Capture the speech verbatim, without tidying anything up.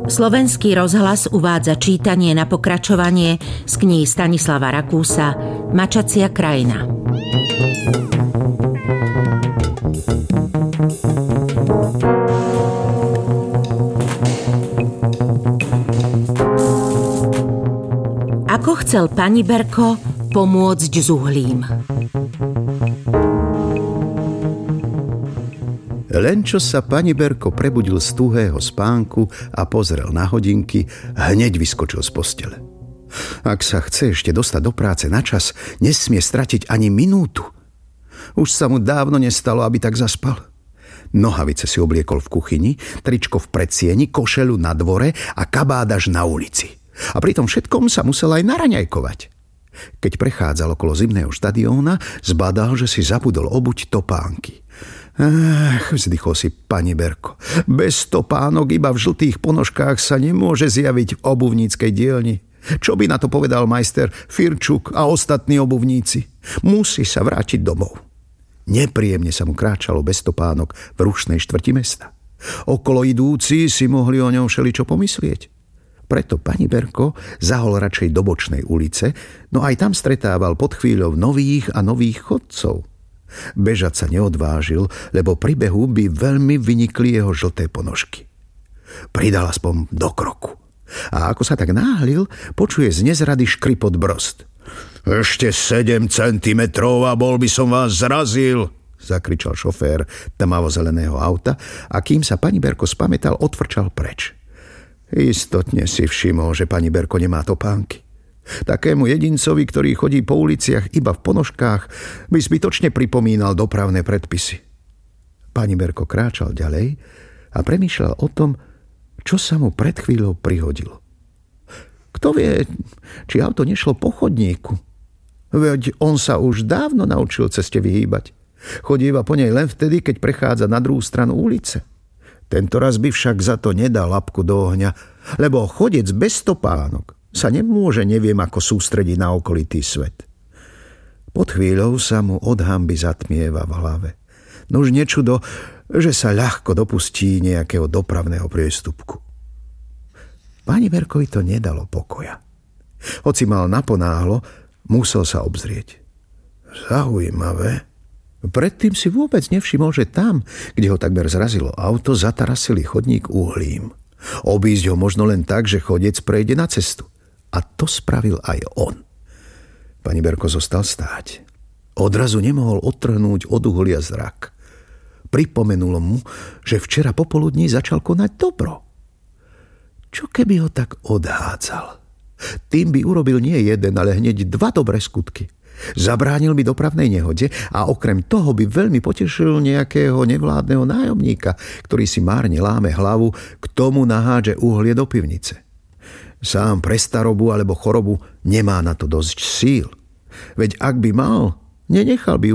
Slovenský rozhlas uvádza čítanie na pokračovanie z kníh Stanislava Rakúsa Mačacia krajina. Ako chcel Paniberko pomôcť s uhlím. Len čo sa Paniberko prebudil z tuhého spánku a pozrel na hodinky, hneď vyskočil z postele. Ak sa chce ešte dostať do práce na čas, nesmie stratiť ani minútu. Už sa mu dávno nestalo, aby tak zaspal. Nohavice si obliekol v kuchyni, tričko v predsieni, košeľu na dvore a kabádaž na ulici. A pri tom všetkom sa musel aj naraňajkovať. Keď prechádzal okolo zimného štadióna, zbadal, že si zabudol obuť topánky. Ach, vzdychol si Paniberko. Bez topánok iba v žltých ponožkách sa nemôže zjaviť v obuvníckej dielni. Čo by na to povedal majster Firčuk a ostatní obuvníci? Musí sa vrátiť domov. Nepríjemne sa mu kráčalo bez topánok v rušnej štvrti mesta. Okolo idúci si mohli o ňom všeličo pomyslieť. Preto Paniberko zahol radšej do bočnej ulice, no aj tam stretával pod chvíľou nových a nových chodcov. Bežať sa neodvážil, lebo pri behu by veľmi vynikli jeho žlté ponožky. Pridal aspoň do kroku. A ako sa tak náhlil, počuje z nezrady škripot brzd. Ešte sedem centimetrov a bol by som vás zrazil, zakričal šofér tmavo-zeleného auta a kým sa Paniberko spamätal, odfrčal preč. Istotne si všimol, že Paniberko nemá topánky. Takému jedincovi, ktorý chodí po uliciach iba v ponožkách, by zbytočne pripomínal dopravné predpisy. Paniberko kráčal ďalej a premýšľal o tom, čo sa mu pred chvíľou prihodilo. Kto vie, či auto nešlo po chodníku? Veď on sa už dávno naučil ceste vyhýbať. Chodíva po nej len vtedy, keď prechádza na druhú stranu ulice. Tentoraz by však za to nedal labku do ohňa, lebo chodec bez topánok sa nemôže neviem ako sústrediť na okolitý svet. Pod chvíľou sa mu od hanby zatmieva v hlave. Nuž nečudo, že sa ľahko dopustí nejakého dopravného priestupku. Paniberkovi to nedalo pokoja. Hoci mal naponáhlo, musel sa obzrieť. Zaujímavé. Predtým si vôbec nevšimol, že tam, kde ho takmer zrazilo auto, zatarasili chodník uhlím. Obísť ho možno len tak, že chodec prejde na cestu. A to spravil aj on. Paniberko zostal stáť. Odrazu nemohol odtrhnúť od uhlia zrak. Pripomenulo mu, že včera popoludní začal konať dobro. Čo keby ho tak odhádzal? Tým by urobil nie jeden, ale hneď dva dobré skutky. Zabránil by dopravnej nehode a okrem toho by veľmi potešil nejakého nevládneho nájomníka, ktorý si márne láme hlavu, k tomu nahádže uhlie do pivnice. Sám pre starobu alebo chorobu nemá na to dosť síl. Veď ak by mal, nenechal by